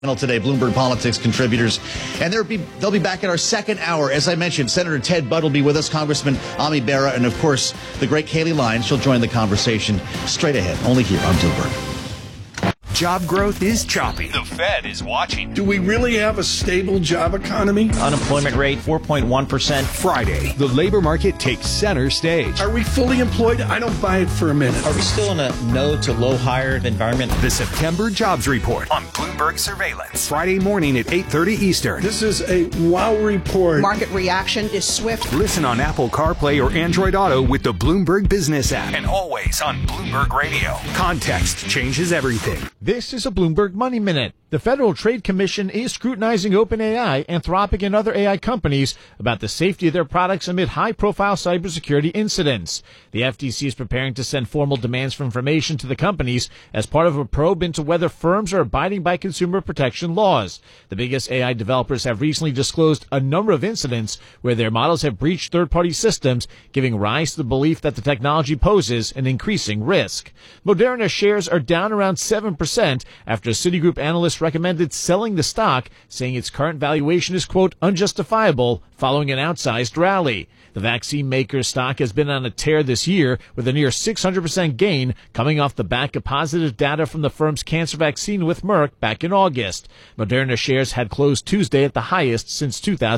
Today, Bloomberg Politics contributors, and they'll be back in our second hour. As I mentioned, Senator Ted Budd will be with us, Congressman Ami Bera, and of course, the great Kayleigh Lyons. She'll join the conversation straight ahead, only here on Bloomberg. Job growth is choppy. The Fed is watching. Do we really have a stable job economy? Unemployment rate, 4.1%. Friday, the labor market takes center stage. Are we fully employed? I don't buy it for a minute. Are we still in a no to low hire environment? The September Jobs Report on Bloomberg Surveillance. Friday morning at 8:30 Eastern. This is a wow report. Market reaction is swift. Listen on Apple CarPlay or Android Auto with the Bloomberg Business app. And always on Bloomberg Radio. Context changes everything. This is a Bloomberg Money Minute. The Federal Trade Commission is scrutinizing OpenAI, Anthropic, and other AI companies about the safety of their products amid high-profile cybersecurity incidents. The FTC is preparing to send formal demands for information to the companies as part of a probe into whether firms are abiding by consumer protection laws. The biggest AI developers have recently disclosed a number of incidents where their models have breached third-party systems, giving rise to the belief that the technology poses an increasing risk. Moderna shares are down around 7% after a Citigroup analyst recommended selling the stock, saying its current valuation is, quote, unjustifiable following an outsized rally. The vaccine maker's stock has been on a tear this year with a near 600% gain coming off the back of positive data from the firm's cancer vaccine with Merck back in August. Moderna shares had closed Tuesday at the highest since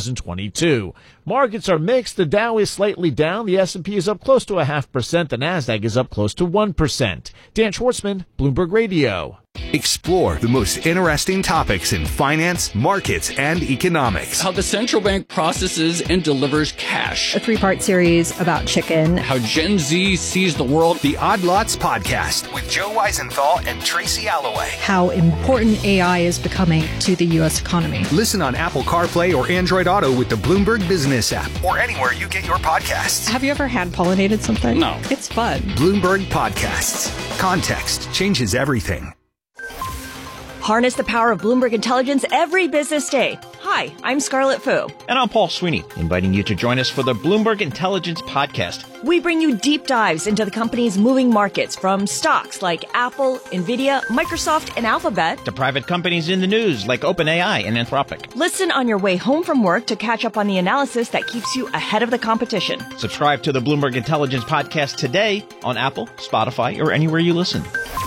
2022. Markets are mixed. The Dow is slightly down. The S&P is up close to 0.5%. The Nasdaq is up close to 1%. Dan Schwartzman, Bloomberg Radio. Explore the most interesting topics in finance, markets, and economics. How the central bank processes and delivers cash. A 3-part series about chicken. How Gen Z sees the world. The Odd Lots Podcast with Joe Weisenthal and Tracy Alloway. How important AI is becoming to the U.S. economy. Listen on Apple CarPlay or Android Auto with the Bloomberg Business app or anywhere you get your podcasts. Have you ever hand pollinated something? No. It's fun. Bloomberg Podcasts. Context changes everything. Harness the power of Bloomberg Intelligence every business day. Hi, I'm Scarlett Fu. And I'm Paul Sweeney, inviting you to join us for the Bloomberg Intelligence Podcast. We bring you deep dives into the company's moving markets, from stocks like Apple, Nvidia, Microsoft, and Alphabet, to private companies in the news like OpenAI and Anthropic. Listen on your way home from work to catch up on the analysis that keeps you ahead of the competition. Subscribe to the Bloomberg Intelligence Podcast today on Apple, Spotify, or anywhere you listen.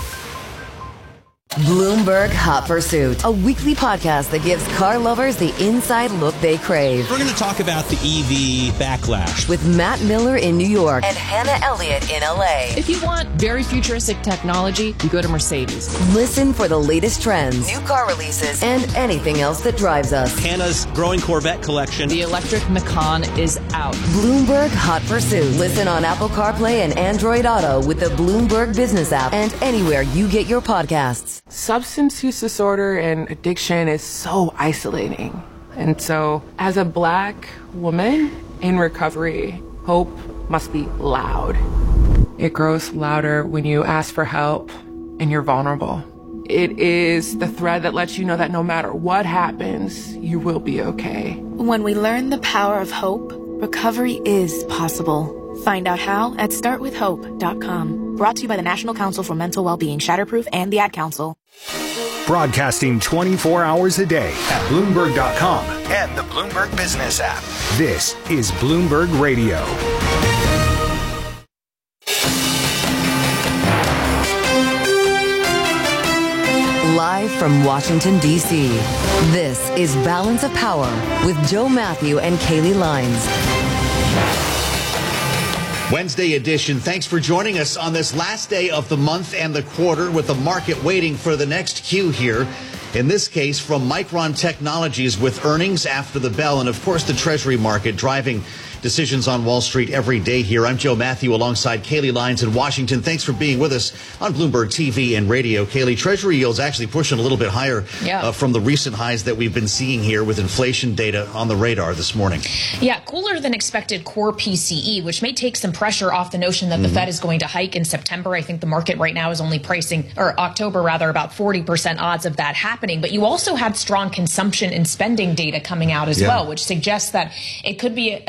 Bloomberg Hot Pursuit, a weekly podcast that gives car lovers the inside look they crave. We're going to talk about the EV backlash with Matt Miller in New York and Hannah Elliott in LA. If you want very futuristic technology, you go to Mercedes. Listen for the latest trends, new car releases, and anything else that drives us. Hannah's growing Corvette collection. The electric Macan is out. Bloomberg Hot Pursuit. Listen on Apple CarPlay and Android Auto with the Bloomberg Business app and anywhere you get your podcasts. Substance use disorder and addiction is so isolating. And so, as a Black woman in recovery, hope must be loud. It grows louder when you ask for help and you're vulnerable. It is the thread that lets you know that no matter what happens, you will be okay. When we learn the power of hope, recovery is possible. Find out how at startwithhope.com. Brought to you by the National Council for Mental Wellbeing, Shatterproof, and the Ad Council. Broadcasting 24 hours a day at Bloomberg.com and the Bloomberg Business app. This is Bloomberg Radio. Live from Washington, D.C., this is Balance of Power with Joe Matthew and Kayleigh Lyons. Wednesday edition. Thanks for joining us on this last day of the month and the quarter, with the market waiting for the next cue here. In this case, from Micron Technologies with earnings after the bell, and of course the Treasury market driving decisions on Wall Street every day here. I'm Joe Matthew alongside Kayleigh Lyons in Washington. Thanks for being with us on Bloomberg TV and radio. Kayleigh, Treasury yields actually pushing a little bit higher from the recent highs that we've been seeing here, with inflation data on the radar this morning. Yeah, cooler than expected core PCE, which may take some pressure off the notion that the Fed is going to hike in September. I think the market right now is only pricing, or October rather, about 40% odds of that happening. But you also had strong consumption and spending data coming out as well, which suggests that it could be an economy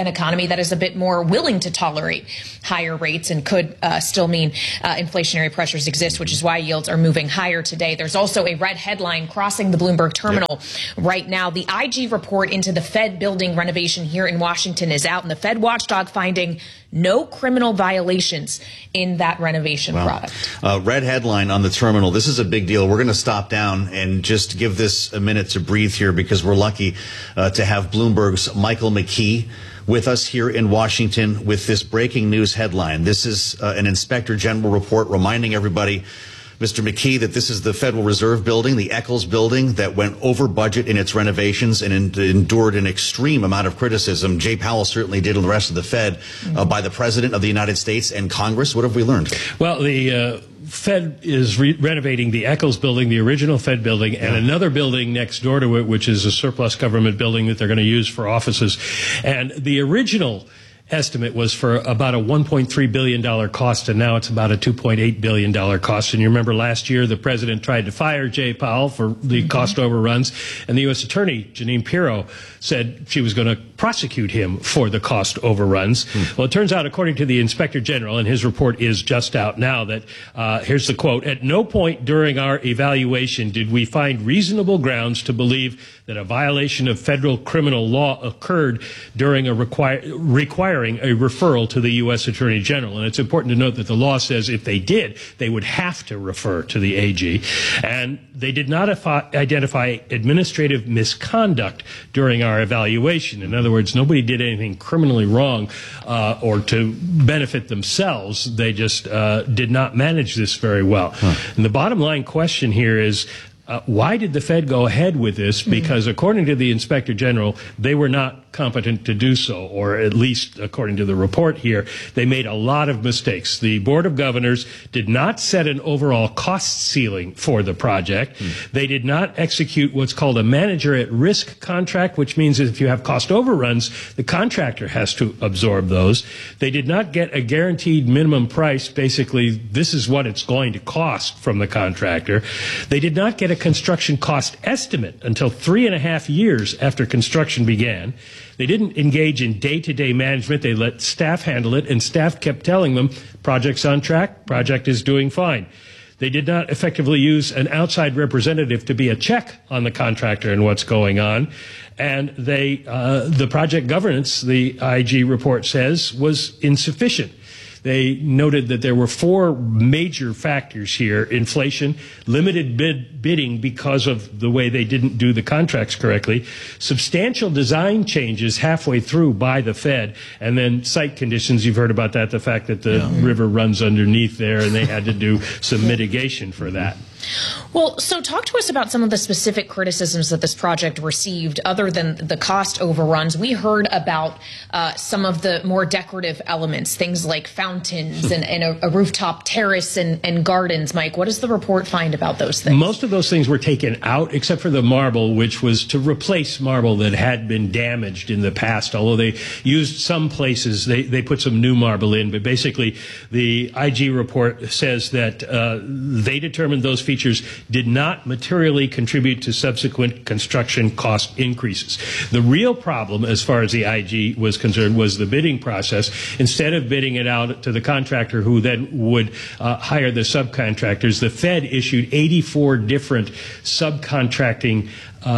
economy that is a bit more willing to tolerate higher rates and could still mean inflationary pressures exist, which is why yields are moving higher today. There's also a red headline crossing the Bloomberg terminal right now. The IG report into the Fed building renovation here in Washington is out, and the Fed watchdog finding no criminal violations in that renovation product. Red headline on the terminal. This is a big deal. We're going to stop down and just give this a minute to breathe here, because we're lucky to have Bloomberg's Michael McKee with us here in Washington with this breaking news headline. This is an Inspector General report reminding everybody, Mr. McKee, that this is the Federal Reserve building, the Eccles building, that went over budget in its renovations and endured an extreme amount of criticism. Jay Powell certainly did, and the rest of the Fed, by the President of the United States and Congress. What have we learned? Well, the Fed is renovating the Eccles building, the original Fed building, and another building next door to it, which is a surplus government building that they're going to use for offices. And the original estimate was for about a $1.3 billion cost, and now it's about a $2.8 billion cost. And you remember last year the president tried to fire Jay Powell for the cost overruns, and the U.S. Attorney, Jeanine Pirro, said she was going to prosecute him for the cost overruns. Well, it turns out, according to the Inspector General, and his report is just out now, that here's the quote: "At no point during our evaluation did we find reasonable grounds to believe that a violation of federal criminal law occurred during a requiring a referral to the U.S. Attorney General." And it's important to note that the law says if they did, they would have to refer to the AG. And they did not identify administrative misconduct during our evaluation. In other words, nobody did anything criminally wrong or to benefit themselves. They just did not manage this very well. And the bottom line question here is, why did the Fed go ahead with this? Because according to the Inspector General, they were not competent to do so, or at least according to the report here, they made a lot of mistakes. The Board of Governors did not set an overall cost ceiling for the project. They did not execute what's called a manager at risk contract, which means that if you have cost overruns, the contractor has to absorb those. They did not get a guaranteed minimum price. Basically, this is what it's going to cost from the contractor. They did not get a construction cost estimate until 3.5 years after construction began. They didn't engage in day-to-day management. They let staff handle it, and staff kept telling them, project's on track, project is doing fine. They did not effectively use an outside representative to be a check on the contractor and what's going on. And they, the project governance, the IG report says, was insufficient. They noted that there were 4 major factors here: inflation, limited bidding because of the way they didn't do the contracts correctly, substantial design changes halfway through by the Fed, and then site conditions. You've heard about that, the fact that the river runs underneath there, and they had to do some mitigation for that. Well, so talk to us about some of the specific criticisms that this project received other than the cost overruns. We heard about some of the more decorative elements, things like fountains and a rooftop terrace and gardens. Mike, what does the report find about those things? Most of those things were taken out, except for the marble, which was to replace marble that had been damaged in the past. Although they used some places, they put some new marble in. But basically, the IG report says that they determined those features did not materially contribute to subsequent construction cost increases. The real problem, as far as the IG was concerned, was the bidding process. Instead of bidding it out to the contractor, who then would hire the subcontractors, the Fed issued 84 different subcontracting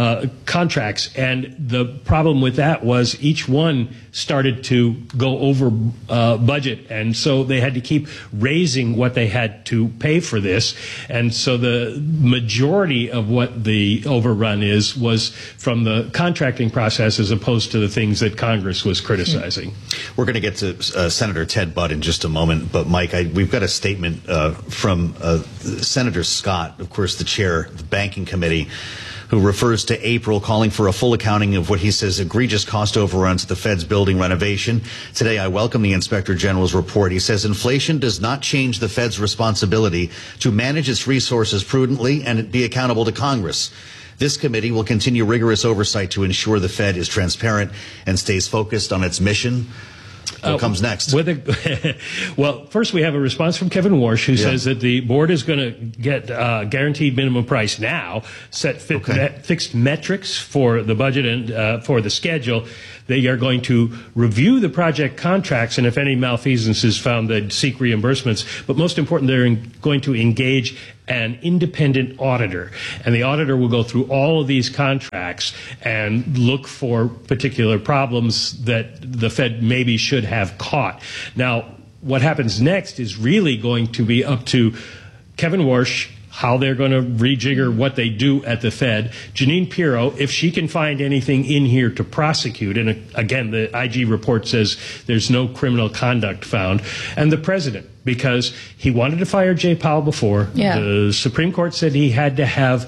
contracts, and the problem with that was each one started to go over budget, and so they had to keep raising what they had to pay for this. And so the majority of what the overrun was from the contracting process, as opposed to the things that Congress was criticizing. We're going to get to Senator Ted Budd in just a moment, but Mike, we've got a statement from Senator Scott, of course the chair of the Banking Committee, who refers to April, calling for a full accounting of what he says egregious cost overruns at the Fed's building renovation. Today, I welcome the Inspector General's report. He says inflation does not change the Fed's responsibility to manage its resources prudently and be accountable to Congress. This committee will continue rigorous oversight to ensure the Fed is transparent and stays focused on its mission. What comes next? Well, first we have a response from Kevin Warsh, who says that the board is going to get guaranteed minimum price now, set fixed metrics for the budget and for the schedule. They are going to review the project contracts, and if any malfeasance is found, they'd seek reimbursements. But most important, they're going to engage an independent auditor. And the auditor will go through all of these contracts and look for particular problems that the Fed maybe should have caught. Now, what happens next is really going to be up to Kevin Warsh, how they're going to rejigger what they do at the Fed. Jeanine Pirro, if she can find anything in here to prosecute, and again, the IG report says there's no criminal conduct found, and the president, because he wanted to fire Jay Powell before. The Supreme Court said he had to have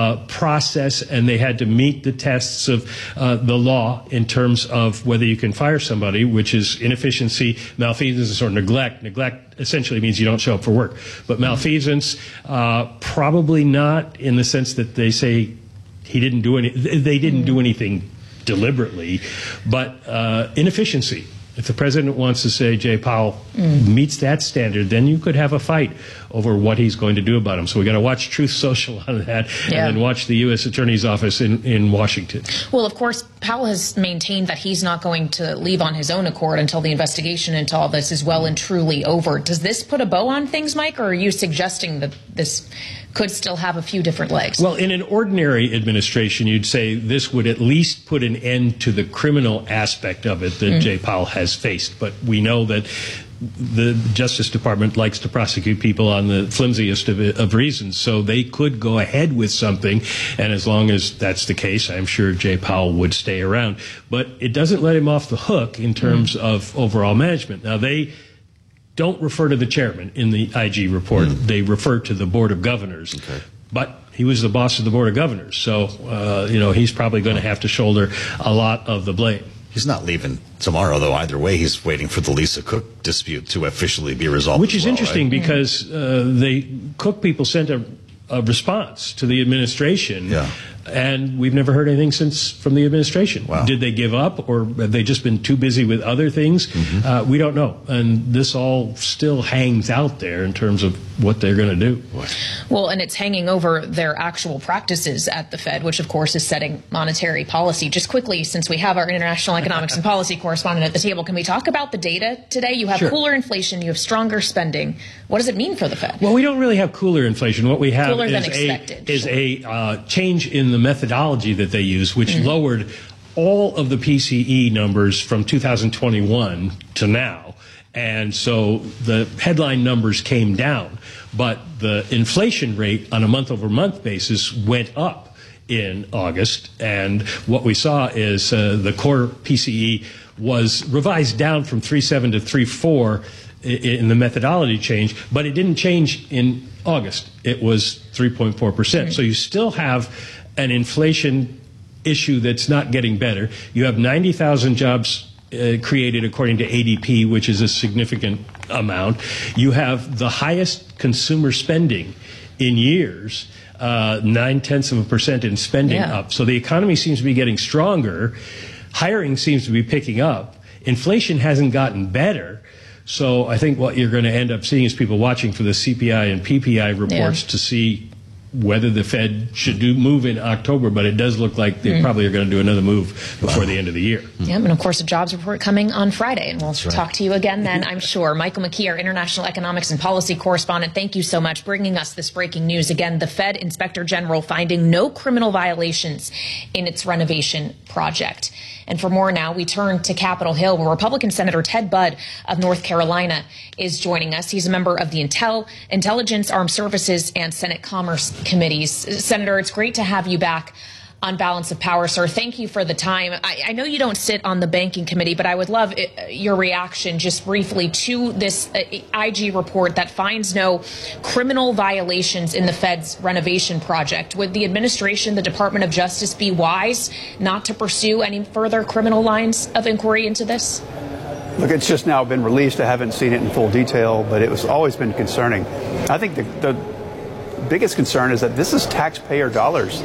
process, and they had to meet the tests of the law in terms of whether you can fire somebody, which is inefficiency, malfeasance, or neglect. Neglect essentially means you don't show up for work. But malfeasance, probably not, in the sense that they say he didn't do they didn't do anything deliberately, but inefficiency. If the president wants to say Jay Powell meets that standard, then you could have a fight over what he's going to do about him. So we got to watch Truth Social on that, and then watch the U.S. Attorney's Office in Washington. Well, of course, Powell has maintained that he's not going to leave on his own accord until the investigation into all this is well and truly over. Does this put a bow on things, Mike, or are you suggesting that this could still have a few different legs? Well, in an ordinary administration, you'd say this would at least put an end to the criminal aspect of it that Jay Powell has faced. But we know that the Justice Department likes to prosecute people on the flimsiest of reasons, so they could go ahead with something, and as long as that's the case, I'm sure Jay Powell would stay around. But it doesn't let him off the hook in terms of overall management. Now, they don't refer to the chairman in the IG report. They refer to the Board of Governors. But he was the boss of the Board of Governors, so he's probably going to have to shoulder a lot of the blame. He's not leaving tomorrow, though. Either way, he's waiting for the Lisa Cook dispute to officially be resolved. Which is interesting, right? Because the Cook people sent a response to the administration, and we've never heard anything since from the administration. Did they give up, or have they just been too busy with other things? We don't know, and this all still hangs out there in terms of what they're going to do. Well, and it's hanging over their actual practices at the Fed, which of course is setting monetary policy. Just quickly, since we have our international economics and policy correspondent at the table, can we talk about the data today? You have cooler inflation, you have stronger spending. What does it mean for the Fed? Well, we don't really have cooler inflation. What we have is a change in the methodology that they use, which lowered all of the PCE numbers from 2021 to now. And so the headline numbers came down, but the inflation rate on a month-over-month basis went up in August. And what we saw is the core PCE was revised down from 3.7 to 3.4 in the methodology change, but it didn't change in August. It was 3.4%. So you still have an inflation issue that's not getting better. You have 90,000 jobs created according to ADP, which is a significant amount. You have the highest consumer spending in years, 0.9% in spending up. So the economy seems to be getting stronger. Hiring seems to be picking up. Inflation hasn't gotten better. So I think what you're going to end up seeing is people watching for the CPI and PPI reports to see whether the Fed should move in October, but it does look like they probably are going to do another move before the end of the year. And of course, a jobs report coming on Friday, and we'll talk to you again then, I'm sure. Michael McKee, our international economics and policy correspondent, thank you so much bringing us this breaking news. Again, the Fed Inspector General finding no criminal violations in its renovation project. And for more now, we turn to Capitol Hill, where Republican Senator Ted Budd of North Carolina is joining us. He's a member of the Intelligence, Armed Services, and Senate Commerce Committees. Senator, it's great to have you back on Balance of Power, sir. Thank you for the time. I know you don't sit on the Banking Committee, but I would love your reaction just briefly to this IG report that finds no criminal violations in the Fed's renovation project. Would the administration, the Department of Justice, be wise not to pursue any further criminal lines of inquiry into this? Look, it's just now been released. I haven't seen it in full detail, but it was always been concerning. I think the biggest concern is that this is taxpayer dollars.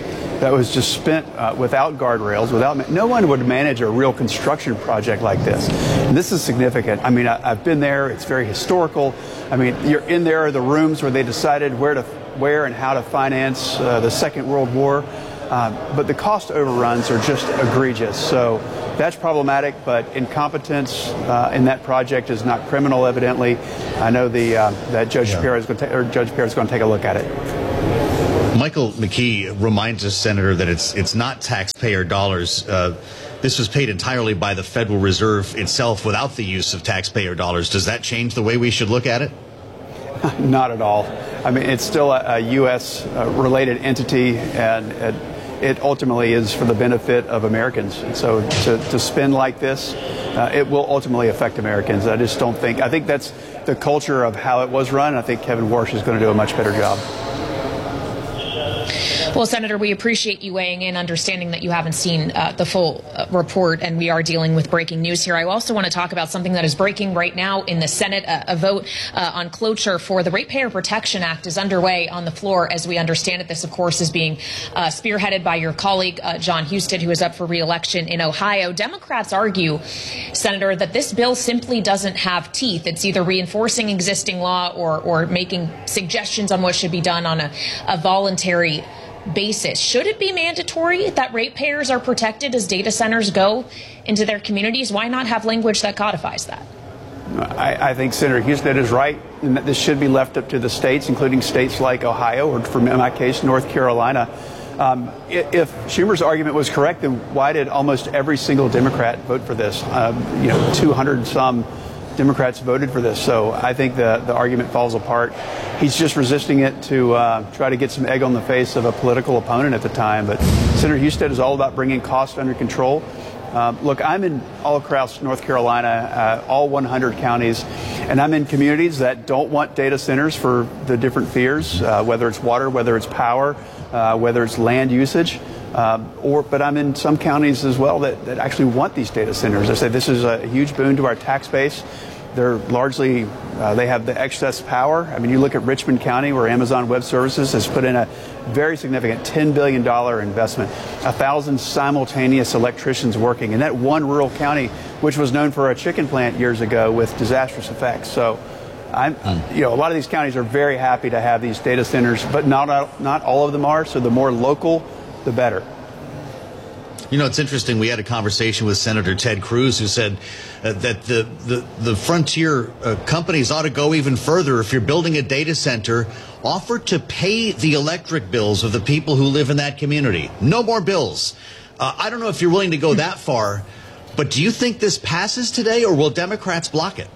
that was just spent without guardrails, no one would manage a real construction project like this. And this is significant. I mean, I've been there. It's very historical. I mean, you're in there are the rooms where they decided where and how to finance the Second World War. But the cost overruns are just egregious. So that's problematic, but incompetence in that project is not criminal, evidently. I know that Judge Shapiro is going to take a look at it. Michael McKee reminds us, Senator, that it's not taxpayer dollars. This was paid entirely by the Federal Reserve itself without the use of taxpayer dollars. Does that change the way we should look at it? Not at all. I mean, it's still a U.S. related entity, and it ultimately is for the benefit of Americans. And so to spend like this, it will ultimately affect Americans. I think that's the culture of how it was run. I think Kevin Warsh is going to do a much better job. Well, Senator, we appreciate you weighing in, understanding that you haven't seen the full report, and we are dealing with breaking news here. I also want to talk about something that is breaking right now in the Senate. A vote on cloture for the Ratepayer Protection Act is underway on the floor. As we understand it, this, of course, is being spearheaded by your colleague, Jon Husted, who is up for re-election in Ohio. Democrats argue, Senator, that this bill simply doesn't have teeth. It's either reinforcing existing law or making suggestions on what should be done on a voluntary basis. Should it be mandatory that ratepayers are protected as data centers go into their communities? Why not have language that codifies that? I think Senator Husted is right, and that this should be left up to the states, including states like Ohio, or in my case, North Carolina. If Schumer's argument was correct, then why did almost every single Democrat vote for this? 200 some Democrats voted for this, so I think the argument falls apart. He's just resisting it to try to get some egg on the face of a political opponent at the time. But Senator Husted is all about bringing costs under control. Look, I'm in all across North Carolina, all 100 counties, and I'm in communities that don't want data centers for the different fears, whether it's water, whether it's power, whether it's land usage. But I'm in some counties as well that actually want these data centers. I say this is a huge boon to our tax base. They're largely, they have the excess power. I mean, you look at Richmond County, where Amazon Web Services has put in a very significant $10 billion investment, 1,000 simultaneous electricians working in that one rural county, which was known for a chicken plant years ago with disastrous effects. So a lot of these counties are very happy to have these data centers, but not all of them are. So the more local, the better. You know, it's interesting. We had a conversation with Senator Ted Cruz, who said that the frontier companies ought to go even further. If you're building a data center, offer to pay the electric bills of the people who live in that community. No more bills. I don't know if you're willing to go that far, but do you think this passes today, or will Democrats block it?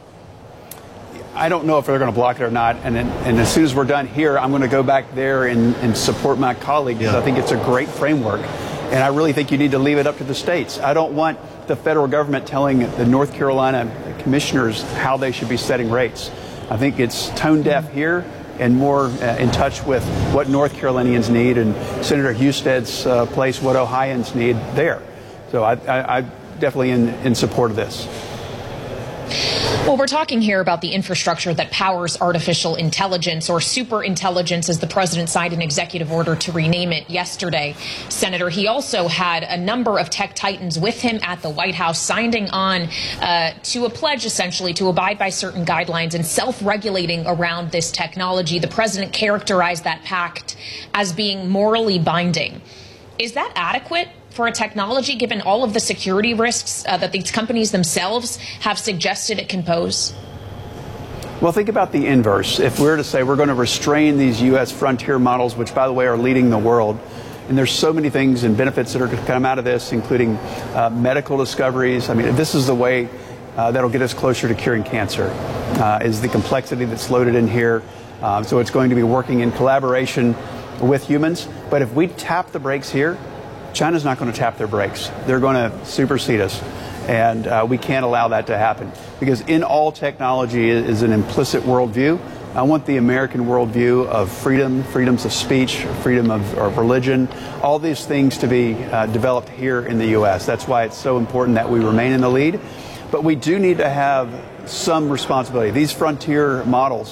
I don't know if they're going to block it or not. And as soon as we're done here, I'm going to go back there and support my colleague, because I think it's a great framework. And I really think you need to leave it up to the states. I don't want the federal government telling the North Carolina commissioners how they should be setting rates. I think it's tone deaf here and more in touch with what North Carolinians need, and Senator Husted's place what Ohioans need there. So I'm definitely in support of this. Well, we're talking here about the infrastructure that powers artificial intelligence, or super intelligence, as the president signed an executive order to rename it yesterday. Senator, he also had a number of tech titans with him at the White House signing on to a pledge, essentially, to abide by certain guidelines and self-regulating around this technology. The president characterized that pact as being morally binding. Is that adequate for a technology, given all of the security risks that these companies themselves have suggested it can pose? Well, think about the inverse. If we were to say we're going to restrain these U.S. frontier models, which, by the way, are leading the world, and there's so many things and benefits that are going to come out of this, including medical discoveries. I mean, this is the way that'll get us closer to curing cancer, is the complexity that's loaded in here. So it's going to be working in collaboration with humans. But if we tap the brakes here, China's not going to tap their brakes. They're going to supersede us. And we can't allow that to happen, because in all technology is an implicit worldview. I want the American worldview of freedom, freedoms of speech, freedom of religion, all these things to be developed here in the U.S. That's why it's so important that we remain in the lead. But we do need to have some responsibility. These frontier models,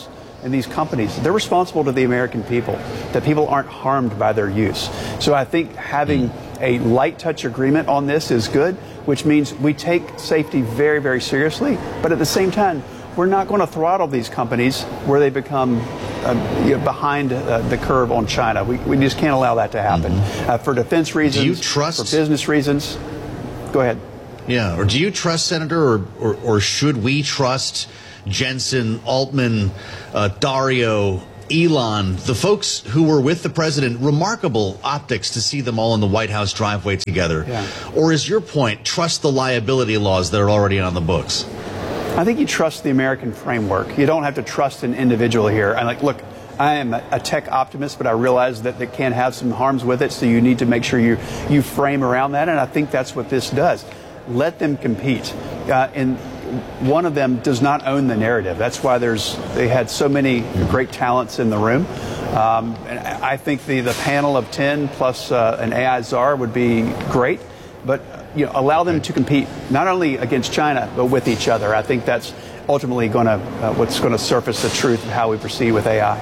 and these companies, they're responsible to the American people, that people aren't harmed by their use. So I think having a light touch agreement on this is good, which means we take safety very, very seriously. But at the same time, we're not going to throttle these companies where they become behind the curve on China. We just can't allow that to happen. For defense reasons, do you trust, for business reasons. Go ahead. Yeah, or do you trust, Senator, or should we trust Jensen, Altman, Dario, Elon, the folks who were with the president? Remarkable optics to see them all in the White House driveway together. Yeah. Or is your point, trust the liability laws that are already on the books? I think you trust the American framework. You don't have to trust an individual here. Look, I am a tech optimist, but I realize that it can have some harms with it, so you need to make sure you frame around that, and I think that's what this does. Let them compete. And one of them does not own the narrative. That's why they had so many great talents in the room. And I think the panel of 10 plus an AI czar would be great, but allow them to compete not only against China but with each other. I think that's ultimately going to what's going to surface the truth of how we proceed with AI.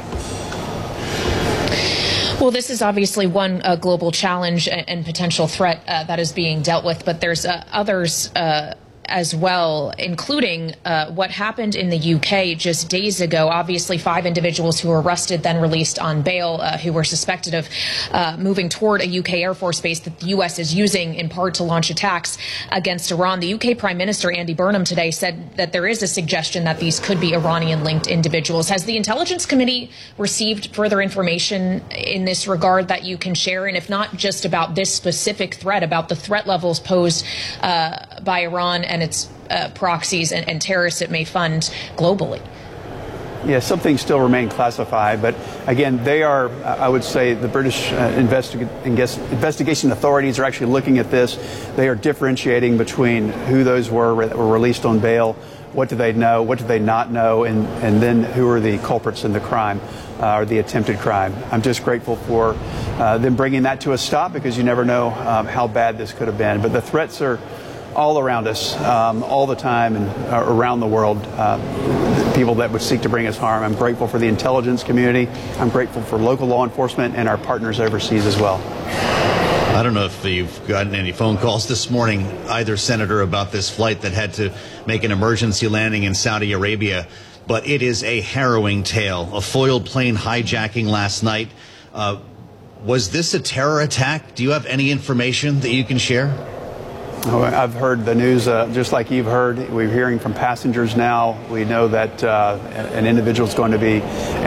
Well, this is obviously one global challenge and potential threat that is being dealt with, but there's others as well, including what happened in the UK just days ago. Obviously, 5 individuals who were arrested, then released on bail, who were suspected of moving toward a UK Air Force base that the U.S. is using in part to launch attacks against Iran. The UK Prime Minister Andy Burnham today said that there is a suggestion that these could be Iranian-linked individuals. Has the Intelligence Committee received further information in this regard that you can share? And if not just about this specific threat, about the threat levels posed by Iran and its proxies and terrorists it may fund globally? Yeah, some things still remain classified, but again, they are, I would say, the British investigation authorities are actually looking at this. They are differentiating between who those were that were released on bail, what do they know, what do they not know, and then who are the culprits in the crime or the attempted crime. I'm just grateful for them bringing that to a stop, because you never know how bad this could have been. But the threats are all around us, all the time, and around the world, people that would seek to bring us harm. I'm grateful for the intelligence community. I'm grateful for local law enforcement and our partners overseas as well. I don't know if you've gotten any phone calls this morning, either, Senator, about this flight that had to make an emergency landing in Saudi Arabia, but it is a harrowing tale. A foiled plane hijacking last night. Was this a terror attack? Do you have any information that you can share? I've heard the news just like you've heard. We're hearing from passengers now. We know that an individual is going to be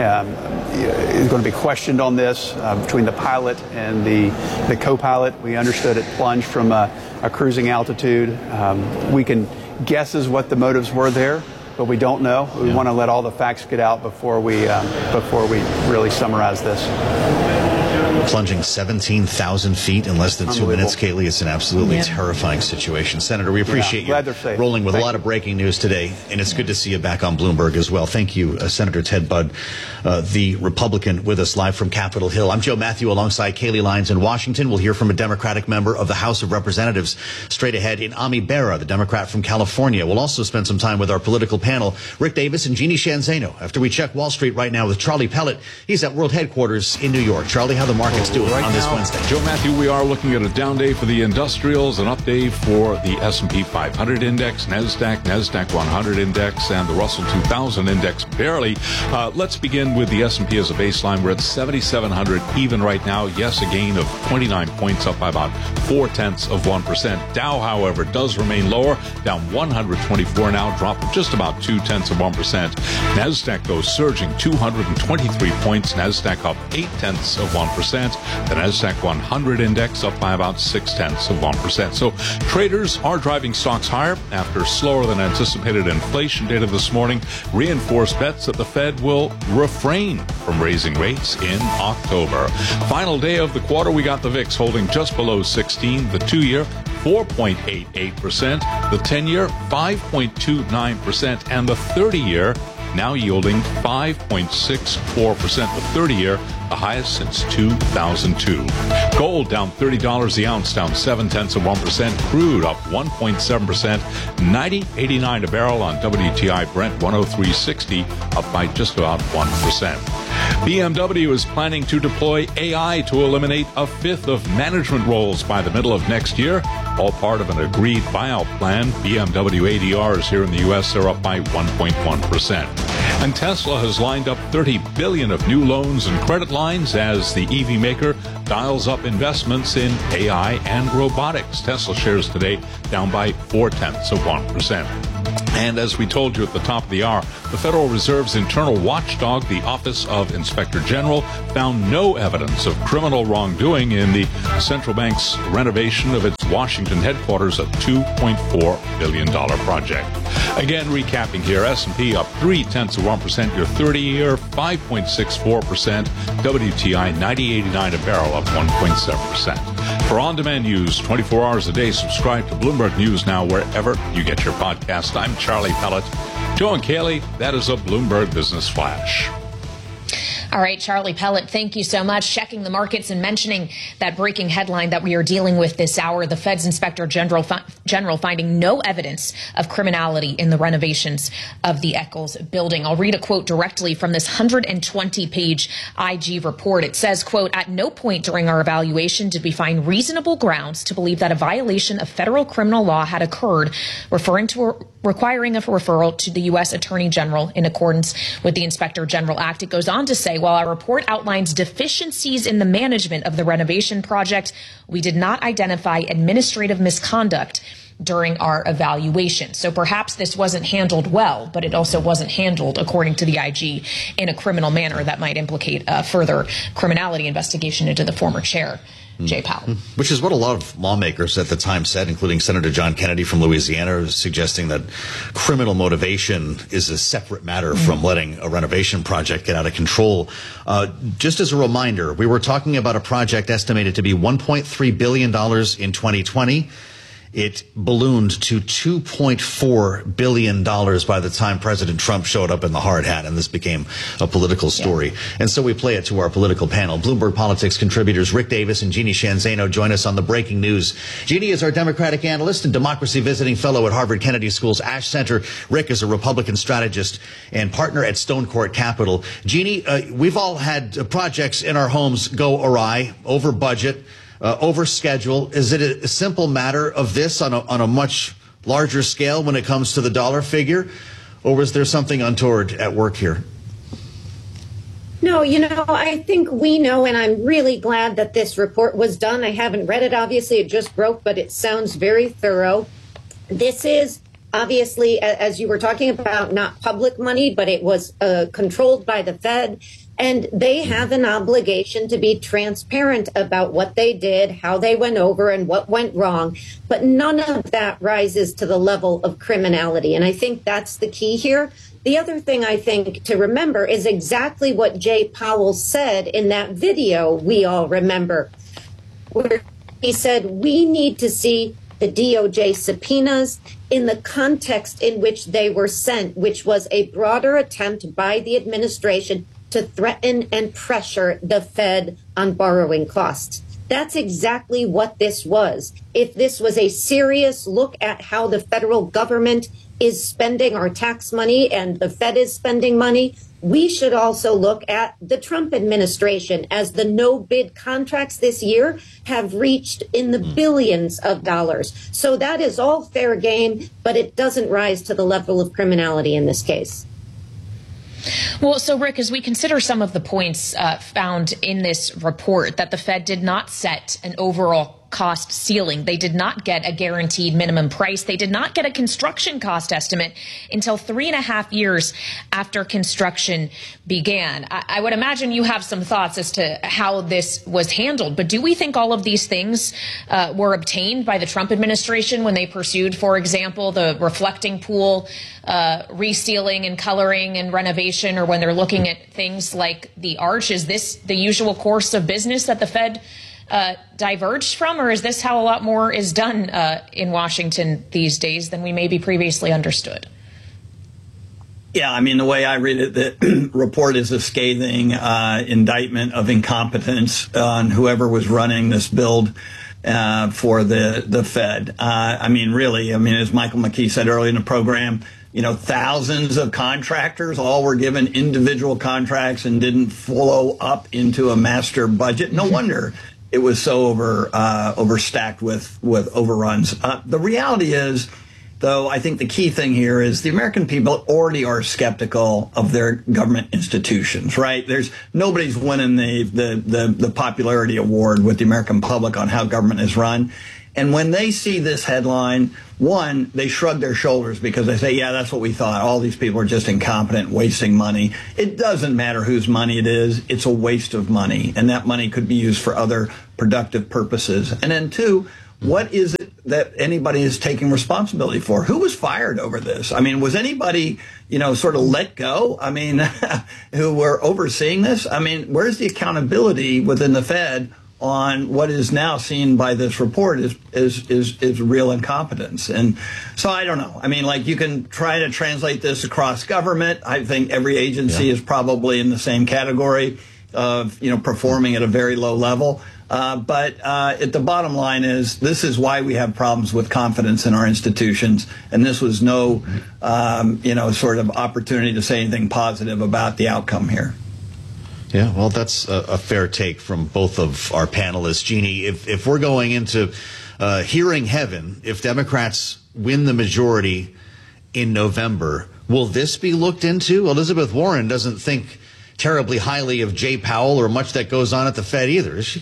questioned on this between the pilot and the co-pilot. We understood it plunged from a cruising altitude. We can guess as what the motives were there, but we don't know. We want to let all the facts get out before we really summarize this. Plunging 17,000 feet in less than 2 minutes, Kaylee. It's an absolutely terrifying situation. Senator, we appreciate you rolling with a lot of breaking news today, and it's good to see you back on Bloomberg as well. Thank you, Senator Ted Budd, the Republican, with us live from Capitol Hill. I'm Joe Matthew alongside Kaylee Lyons in Washington. We'll hear from a Democratic member of the House of Representatives straight ahead in Ami Bera, the Democrat from California. We'll also spend some time with our political panel, Rick Davis and Jeannie Shanzano, after we check Wall Street right now with Charlie Pellet. He's at World Headquarters in New York. Charlie, how the market's doing on this Wednesday? Joe Matthew, we are looking at a down day for the industrials, an up day for the S&P 500 index, NASDAQ 100 index, and the Russell 2000 index barely. Let's begin with the S&P as a baseline. We're at 7,700 even right now. Yes, a gain of 29 points, up by about 0.4%. Dow, however, does remain lower, down 124 now, drop of just about 0.2%. NASDAQ, though, surging 223 points. NASDAQ up 0.8%. The NASDAQ 100 index up by about 0.6%. So traders are driving stocks higher after slower than anticipated inflation data this morning reinforced bets that the Fed will refrain from raising rates in October. Final day of the quarter, we got the VIX holding just below 16, the 2-year 4.88%, the 10-year 5.29%, and the 30-year now yielding 5.64% the 30-year, the highest since 2002. Gold down $30 the ounce, down 0.7%. Crude up 1.7%, 90.89 a barrel on WTI Brent 103.60, up by just about 1%. BMW is planning to deploy AI to eliminate a fifth of management roles by the middle of next year, all part of an agreed buyout plan. BMW ADRs here in the U.S. are up by 1.1%. And Tesla has lined up $30 billion of new loans and credit lines as the EV maker dials up investments in AI and robotics. Tesla shares today down by 0.4%. And as we told you at the top of the hour, the Federal Reserve's internal watchdog, the Office of Inspector General, found no evidence of criminal wrongdoing in the central bank's renovation of its Washington headquarters, a $2.4 billion project. Again, recapping here, S&P up 0.3%, your 30-year 5.64%, WTI 90.89 a barrel, up 1.7%. For on-demand news 24 hours a day, subscribe to Bloomberg News now wherever you get your podcast. I'm Charlie Pellet. Joe and Kaylee, that is a Bloomberg Business Flash. All right, Charlie Pellet, thank you so much. Checking the markets and mentioning that breaking headline that we are dealing with this hour, the Fed's Inspector General finding no evidence of criminality in the renovations of the Eccles building. I'll read a quote directly from this 120-page IG report. It says, quote, "At no point during our evaluation did we find reasonable grounds to believe that a violation of federal criminal law had occurred, requiring a referral to the U.S. Attorney General in accordance with the Inspector General Act." It goes on to say, while our report outlines deficiencies in the management of the renovation project, we did not identify administrative misconduct during our evaluation. So perhaps this wasn't handled well, but it also wasn't handled, according to the IG, in a criminal manner that might implicate a further criminality investigation into the former chair, Jay Powell. Which is what a lot of lawmakers at the time said, including Senator John Kennedy from Louisiana, suggesting that criminal motivation is a separate matter from letting a renovation project get out of control. Just as a reminder, we were talking about a project estimated to be $1.3 billion in 2020. It ballooned to $2.4 billion by the time President Trump showed up in the hard hat, and this became a political story. Yeah. And so we play it to our political panel. Bloomberg Politics contributors Rick Davis and Jeannie Shanzano join us on the breaking news. Jeannie is our Democratic analyst and democracy visiting fellow at Harvard Kennedy School's Ash Center. Rick is a Republican strategist and partner at Stone Court Capital. Jeannie, we've all had projects in our homes go awry, over budget, over schedule. Is it a simple matter of this on a much larger scale when it comes to the dollar figure, or was there something untoward at work here? No, I think we know, and I'm really glad that this report was done. I haven't read it, obviously. It just broke, but it sounds very thorough. This is obviously, as you were talking about, not public money, but it was controlled by the Fed. And they have an obligation to be transparent about what they did, how they went over, and what went wrong. But none of that rises to the level of criminality. And I think that's the key here. The other thing I think to remember is exactly what Jay Powell said in that video we all remember, where he said, we need to see the DOJ subpoenas in the context in which they were sent, which was a broader attempt by the administration to threaten and pressure the Fed on borrowing costs. That's exactly what this was. If this was a serious look at how the federal government is spending our tax money and the Fed is spending money, we should also look at the Trump administration, as the no-bid contracts this year have reached in the billions of dollars. So that is all fair game, but it doesn't rise to the level of criminality in this case. Well, so Rick, as we consider some of the points found in this report, that the Fed did not set an overall cost ceiling. They did not get a guaranteed minimum price. They did not get a construction cost estimate until 3.5 years after construction began. I would imagine you have some thoughts as to how this was handled, but do we think all of these things were obtained by the Trump administration when they pursued, for example, the reflecting pool resealing and coloring and renovation, or when they're looking at things like the arch? Is this the usual course of business that the Fed diverged from, or is this how a lot more is done in Washington these days than we maybe previously understood? Yeah, I mean, the way I read it, the report is a scathing indictment of incompetence on whoever was running this build for the Fed. I mean, really, I mean, as Michael McKee said earlier in the program, you know, thousands of contractors all were given individual contracts and didn't flow up into a master budget. No wonder it was so overstacked with overruns. The reality is, though, I think the key thing here is the American people already are skeptical of their government institutions, right? Nobody's winning the popularity award with the American public on how government is run. And when they see this headline, one, they shrug their shoulders because they say, yeah, that's what we thought. All these people are just incompetent, wasting money. It doesn't matter whose money it is. It's a waste of money. And that money could be used for other productive purposes. And then two, what is it that anybody is taking responsibility for? Who was fired over this? I mean, was anybody, you know, sort of let go? I mean, who were overseeing this? I mean, where's the accountability within the Fed on what is now seen by this report is real incompetence? And so I don't know. I mean, like, you can try to translate this across government. I think every agency is probably in the same category of, you know, performing at a very low level. But at the bottom line is, this is why we have problems with confidence in our institutions. And this was no, you know, sort of opportunity to say anything positive about the outcome here. Yeah, well, that's a fair take from both of our panelists. Jeannie, if we're going into hearing heaven, if Democrats win the majority in November, will this be looked into? Elizabeth Warren doesn't think terribly highly of Jay Powell or much that goes on at the Fed either, is she?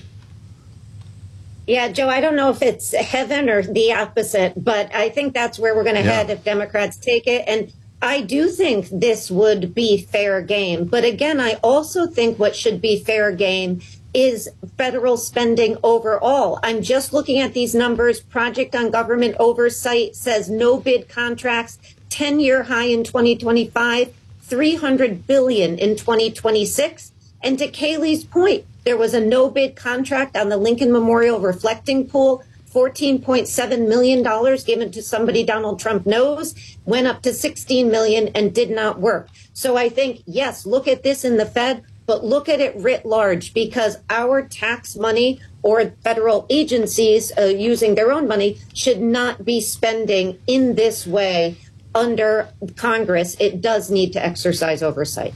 Yeah, Joe, I don't know if it's heaven or the opposite, but I think that's where we're going to head if Democrats take it. And I do think this would be fair game. But again, I also think what should be fair game is federal spending overall. I'm just looking at these numbers. Project on Government Oversight says no bid contracts, 10-year high in 2025, $300 billion in 2026. And to Kayleigh's point, there was a no-bid contract on the Lincoln Memorial Reflecting Pool, $14.7 million given to somebody Donald Trump knows, went up to $16 million and did not work. So I think, yes, look at this in the Fed, but look at it writ large, because our tax money or federal agencies using their own money should not be spending in this way under Congress. It does need to exercise oversight.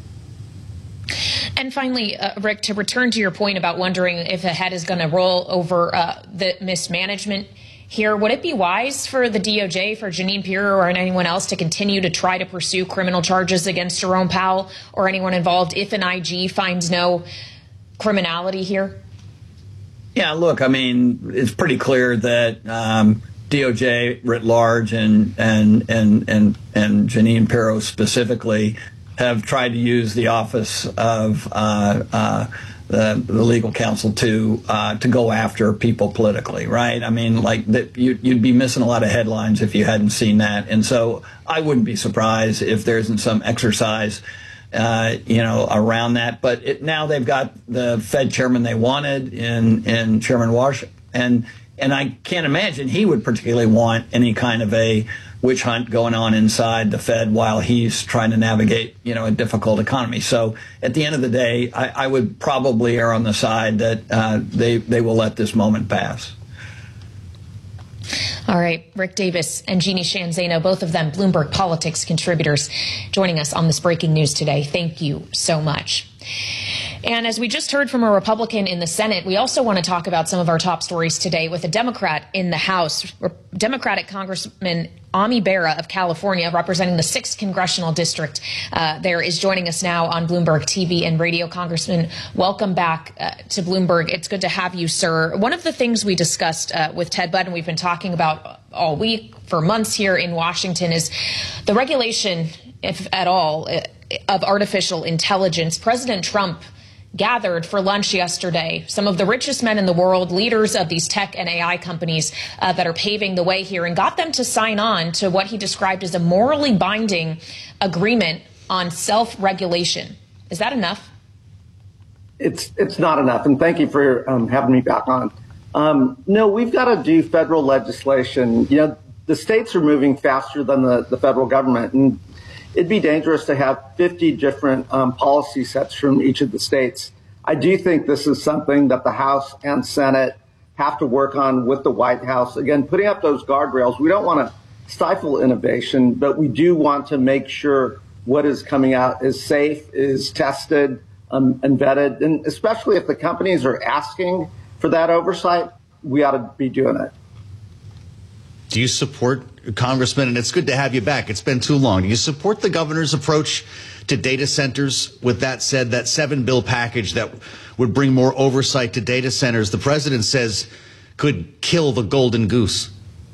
And finally, Rick, to return to your point about wondering if the head is going to roll over the mismanagement here, would it be wise for the DOJ, for Jeanine Pirro or anyone else to continue to try to pursue criminal charges against Jerome Powell or anyone involved if an IG finds no criminality here? Yeah, look, I mean, it's pretty clear that DOJ writ large and Jeanine Pirro specifically have tried to use the office of the legal counsel to go after people politically, right? I mean, like, that you'd be missing a lot of headlines if you hadn't seen that. And so I wouldn't be surprised if there isn't some exercise, you know, around that. But now they've got the Fed chairman they wanted in Chairman Walsh, and I can't imagine he would particularly want any kind of a witch hunt going on inside the Fed while he's trying to navigate, you know, a difficult economy. So at the end of the day, I would probably err on the side that they will let this moment pass. All right, Rick Davis and Jeannie Sheehan Zaino, both of them Bloomberg Politics contributors, joining us on this breaking news today. Thank you so much. And as we just heard from a Republican in the Senate, we also want to talk about some of our top stories today with a Democrat in the House. Democratic Congressman Ami Bera of California, representing the 6th Congressional District there, is joining us now on Bloomberg TV and radio. Congressman, welcome back to Bloomberg. It's good to have you, sir. One of the things we discussed with Ted Budd, and we've been talking about all week for months here in Washington, is the regulation, if at all, of artificial intelligence. President Trump gathered for lunch yesterday some of the richest men in the world, leaders of these tech and AI companies that are paving the way here, and got them to sign on to what he described as a morally binding agreement on self-regulation. Is that enough? It's not enough, and thank you for having me back on. No, we've got to do federal legislation. You know, the states are moving faster than the federal government, and it'd be dangerous to have 50 different policy sets from each of the states. I do think this is something that the House and Senate have to work on with the White House. Again, putting up those guardrails. We don't want to stifle innovation, but we do want to make sure what is coming out is safe, is tested, and vetted. And especially if the companies are asking for that oversight, we ought to be doing it. Do you support, Congressman, and it's good to have you back, it's been too long, do you support the governor's approach to data centers? With that said, that 7-bill package that would bring more oversight to data centers, the president says could kill the golden goose.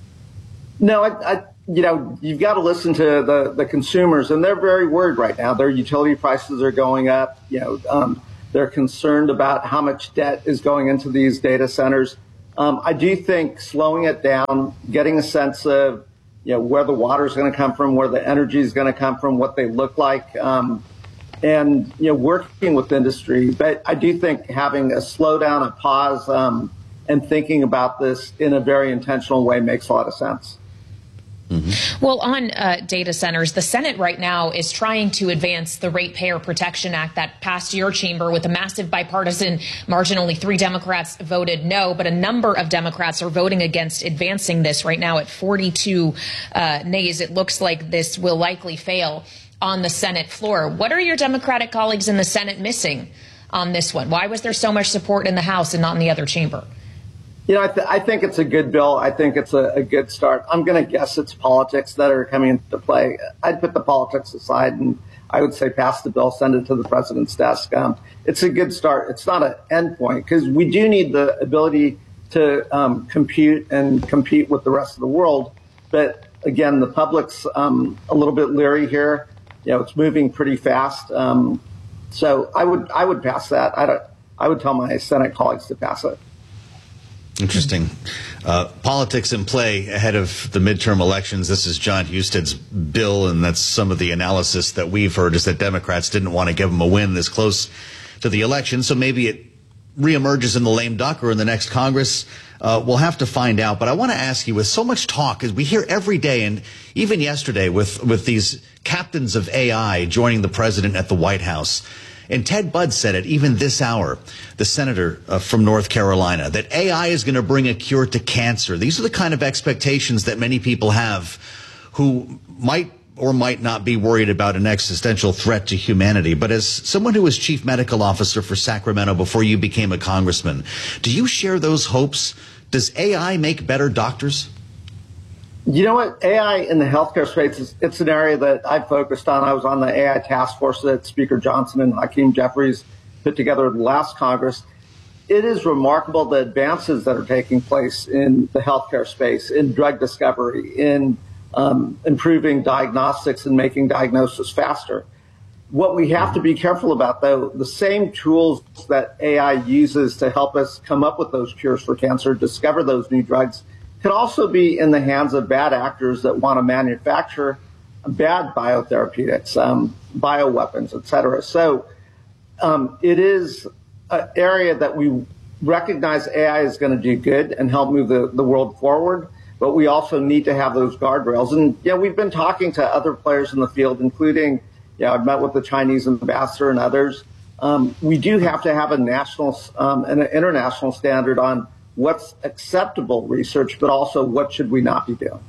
No, you've got to listen to the consumers, and they're very worried right now. Their utility prices are going up. They're concerned about how much debt is going into these data centers. I do think slowing it down, getting a sense of where the water is going to come from, where the energy is going to come from, what they look like, and working with industry. But I do think having a slowdown, a pause, and thinking about this in a very intentional way makes a lot of sense. Mm-hmm. Well, on data centers, the Senate right now is trying to advance the Ratepayer Protection Act that passed your chamber with a massive bipartisan margin. Only 3 Democrats voted no, but a number of Democrats are voting against advancing this right now at 42 nays. It looks like this will likely fail on the Senate floor. What are your Democratic colleagues in the Senate missing on this one? Why was there so much support in the House and not in the other chamber? I think it's a good bill. I think it's a good start. I'm going to guess it's politics that are coming into play. I'd put the politics aside, and I would say pass the bill, send it to the president's desk. It's a good start. It's not an end point, because we do need the ability to compute and compete with the rest of the world. But again, the public's a little bit leery here. It's moving pretty fast. So I would pass that. I would tell my Senate colleagues to pass it. Interesting. Politics in play ahead of the midterm elections. This is John Husted's bill, and that's some of the analysis that we've heard is that Democrats didn't want to give him a win this close to the election. So maybe it reemerges in the lame duck or in the next Congress. We'll have to find out. But I want to ask you, with so much talk, as we hear every day, and even yesterday with these captains of AI joining the president at the White House, and Ted Budd said it even this hour, the senator from North Carolina, that AI is going to bring a cure to cancer. These are the kind of expectations that many people have who might or might not be worried about an existential threat to humanity. But as someone who was chief medical officer for Sacramento before you became a congressman, do you share those hopes? Does AI make better doctors? You know what? AI in the healthcare space, it's an area that I've focused on. I was on the AI task force that Speaker Johnson and Hakeem Jeffries put together in the last Congress. It is remarkable the advances that are taking place in the healthcare space, in drug discovery, in improving diagnostics and making diagnosis faster. What we have to be careful about, though, the same tools that AI uses to help us come up with those cures for cancer, discover those new drugs, could also be in the hands of bad actors that want to manufacture bad biotherapeutics, bioweapons, et cetera. So it is an area that we recognize AI is going to do good and help move the world forward, but we also need to have those guardrails. And we've been talking to other players in the field, including, I've met with the Chinese ambassador and others. We do have to have a national and an international standard on what's acceptable research, but also what should we not be doing.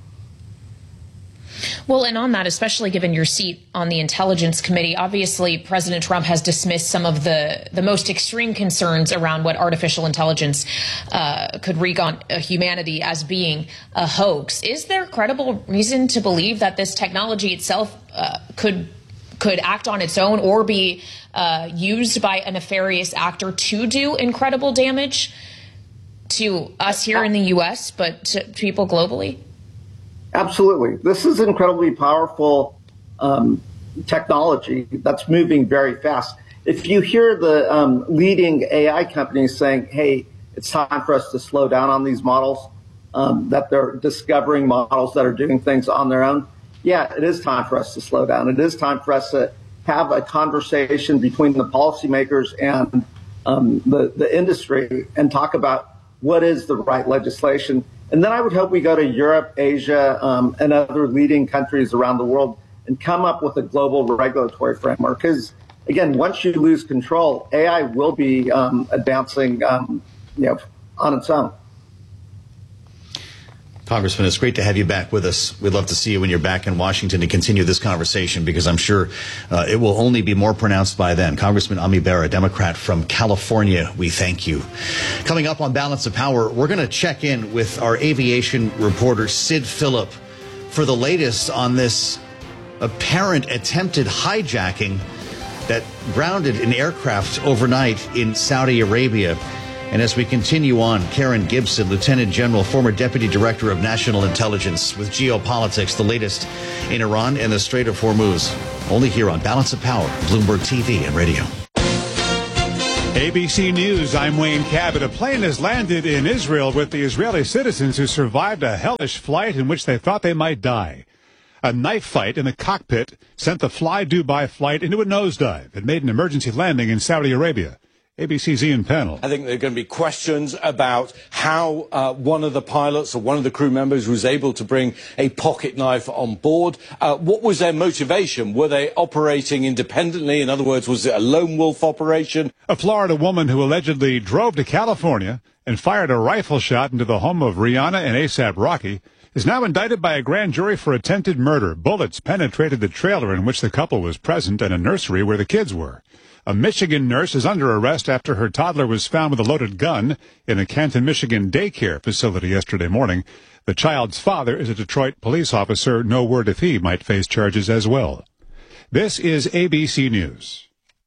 Well, and on that, especially given your seat on the Intelligence Committee, obviously President Trump has dismissed some of the most extreme concerns around what artificial intelligence could wreak on humanity as being a hoax. Is there credible reason to believe that this technology itself could act on its own or be used by a nefarious actor to do incredible damage to us here in the U.S., but to people globally? Absolutely. This is incredibly powerful technology that's moving very fast. If you hear the leading AI companies saying, hey, it's time for us to slow down on these models, that they're discovering models that are doing things on their own, yeah, it is time for us to slow down. It is time for us to have a conversation between the policymakers and the industry and talk about what is the right legislation. And then I would hope we go to Europe, Asia, and other leading countries around the world and come up with a global regulatory framework. Because, again, once you lose control, AI will be advancing on its own. Congressman, it's great to have you back with us. We'd love to see you when you're back in Washington to continue this conversation, because I'm sure it will only be more pronounced by then. Congressman Ami Bera, Democrat from California, we thank you. Coming up on Balance of Power, we're going to check in with our aviation reporter, Sid Phillip, for the latest on this apparent attempted hijacking that grounded an aircraft overnight in Saudi Arabia. And as we continue on, Karen Gibson, Lieutenant General, former Deputy Director of National Intelligence, with geopolitics, the latest in Iran and the Strait of Hormuz. Only here on Balance of Power, Bloomberg TV and radio. ABC News, I'm Wayne Cabot. A plane has landed in Israel with the Israeli citizens who survived a hellish flight in which they thought they might die. A knife fight in the cockpit sent the Fly Dubai flight into a nosedive. It made an emergency landing in Saudi Arabia. ABC's Ian Pennell. I think there are going to be questions about how one of the pilots or one of the crew members was able to bring a pocket knife on board. What was their motivation? Were they operating independently? In other words, was it a lone wolf operation? A Florida woman who allegedly drove to California and fired a rifle shot into the home of Rihanna and A$AP Rocky is now indicted by a grand jury for attempted murder. Bullets penetrated the trailer in which the couple was present and a nursery where the kids were. A Michigan nurse is under arrest after her toddler was found with a loaded gun in a Canton, Michigan daycare facility yesterday morning. The child's father is a Detroit police officer. No word if he might face charges as well. This is ABC News.